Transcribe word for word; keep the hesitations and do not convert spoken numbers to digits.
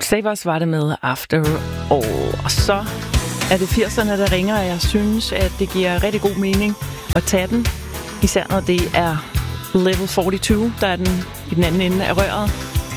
Savers var det med After All. Og så er det firserne, der ringer, og jeg synes, at det giver rigtig god mening at tage den. Især når det er Level fireogfyrre, der er den i den anden ende af røret.